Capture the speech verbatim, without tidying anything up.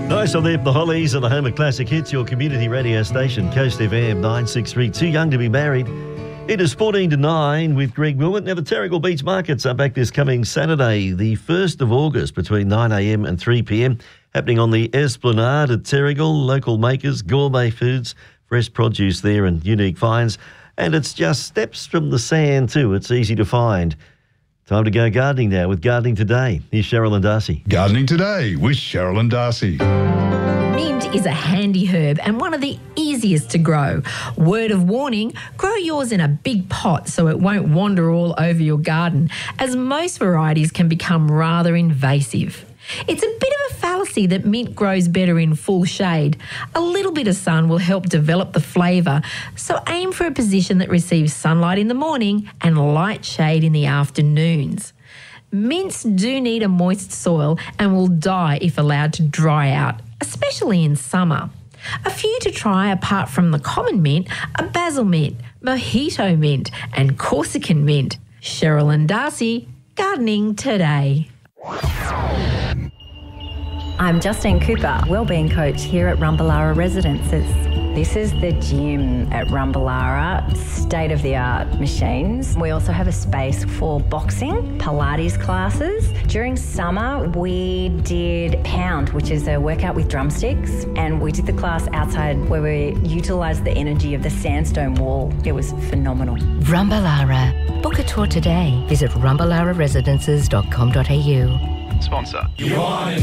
Nice on there, the Hollies and the home of classic hits, your community radio station, Coast F M nine six three. Too young to be married. It is fourteen to nine with Greg Wilmot. Now, the Terrigal Beach Markets are back this coming Saturday, the first of August, between nine a m and three p m, happening on the Esplanade at Terrigal. Local makers, gourmet foods, fresh produce there and unique finds. And it's just steps from the sand too. It's easy to find. Time to go gardening now with Gardening Today. Here's Cheryl and Darcy. Gardening Today with Cheryl and Darcy. Mint is a handy herb and one of the easiest to grow. Word of warning, grow yours in a big pot so it won't wander all over your garden, as most varieties can become rather invasive. It's a bit of a fallacy that mint grows better in full shade. A little bit of sun will help develop the flavour, so aim for a position that receives sunlight in the morning and light shade in the afternoons. Mints do need a moist soil and will die if allowed to dry out, especially in summer. A few to try apart from the common mint are basil mint, mojito mint and Corsican mint. Cheryl and Darcy, Gardening Today. I'm Justine Cooper, wellbeing coach here at Rumballara Residences. This is the gym at Rumballara, state-of-the-art machines. We also have a space for boxing, Pilates classes. During summer, we did Pound, which is a workout with drumsticks, and we did the class outside where we utilised the energy of the sandstone wall. It was phenomenal. Rumballara. Book a tour today. Visit rumballara residences dot com dot a u. Sponsor. You want